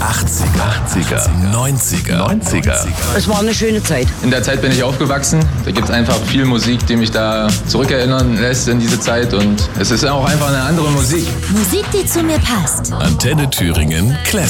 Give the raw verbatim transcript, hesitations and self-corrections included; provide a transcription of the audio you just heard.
achtziger, achtziger, neunziger, neunziger. Es war eine schöne Zeit. In der Zeit bin ich aufgewachsen. Da gibt es einfach viel Musik, die mich da zurückerinnern lässt in diese Zeit. Und es ist auch einfach eine andere Musik. Musik, die zu mir passt. Antenne Thüringen Classic.